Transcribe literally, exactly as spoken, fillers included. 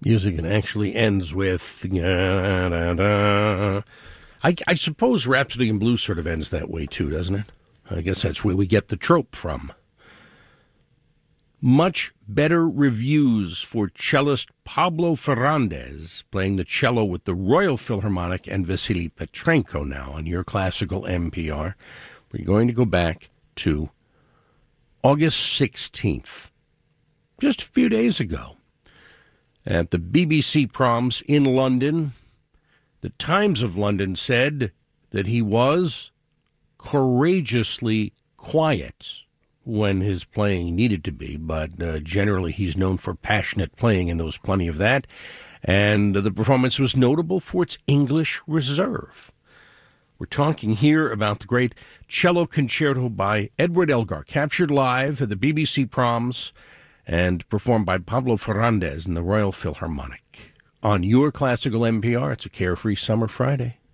music and actually ends with... Da, da, da. I, I suppose Rhapsody in Blue sort of ends that way too, doesn't it? I guess that's where we get the trope from. Much better reviews for cellist Pablo Ferrandez playing the cello with the Royal Philharmonic and Vasily Petrenko now on Your Classical N P R. We're going to go back to August sixteenth, just a few days ago, at the B B C Proms in London. The Times of London said that he was courageously quiet when his playing needed to be, but uh, generally he's known for passionate playing, and there was plenty of that. And the performance was notable for its English reserve. We're talking here about the great cello concerto by Edward Elgar, captured live at the B B C Proms and performed by Pablo Ferrandez in the Royal Philharmonic. On Your Classical N P R, it's a Carefree Summer Friday.